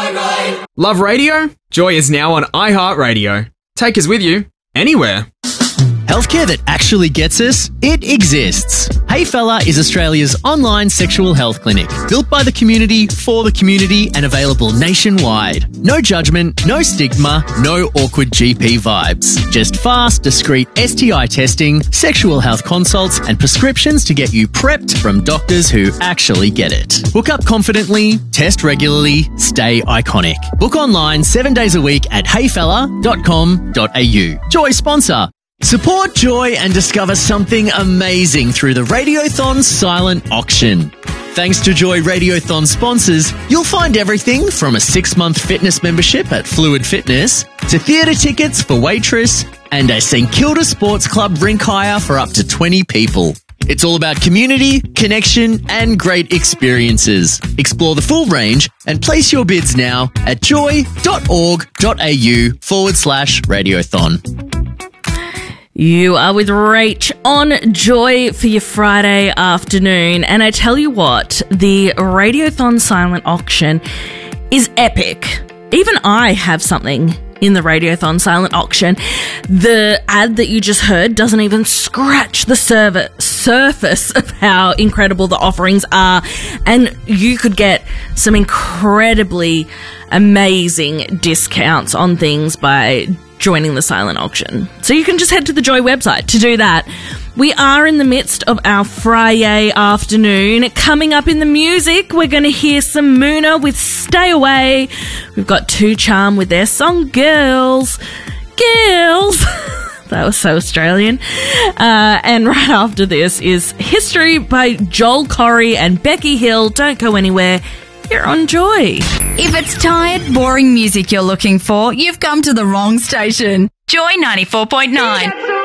Love radio? Joy is now on iHeartRadio. Take us with you anywhere. Healthcare that actually gets us, it exists. Hey Fella is Australia's online sexual health clinic, built by the community, for the community, and available nationwide. No judgment, no stigma, no awkward GP vibes. Just fast, discreet STI testing, sexual health consults, and prescriptions to get you prepped from doctors who actually get it. Book up confidently, test regularly, stay iconic. Book online 7 days a week at heyfella.com.au. Joy sponsor. Support Joy and discover something amazing through the Radiothon Silent Auction. Thanks to Joy Radiothon sponsors, you'll find everything from a 6-month fitness membership at Fluid Fitness to theatre tickets for Waitress and a St Kilda Sports Club rink hire for up to 20 people. It's all about community, connection, and great experiences. Explore the full range and place your bids now at joy.org.au/Radiothon. You are with Rach on Joy for your Friday afternoon. And I tell you what, the Radiothon Silent Auction is epic. Even I have something in the Radiothon Silent Auction. The ad that you just heard doesn't even scratch the surface of how incredible the offerings are. And you could get some incredibly amazing discounts on things by joining the silent auction. So you can just head to the Joy website to do that. We are in the midst of our Friday afternoon. Coming up in the music, we're going to hear some Moona with Stay Away. We've got 2 Charm with their song Girls. That was so Australian. And right after this is History by Joel Corry and Becky Hill. Don't go anywhere. You're on Joy. If it's tired, boring music you're looking for, you've come to the wrong station. Joy 94.9.